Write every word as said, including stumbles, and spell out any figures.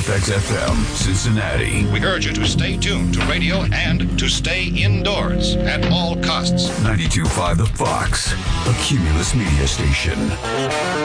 F X F M, Cincinnati. We urge you to stay tuned to radio and to stay indoors at all costs. ninety-two point five The Fox, a Cumulus media station.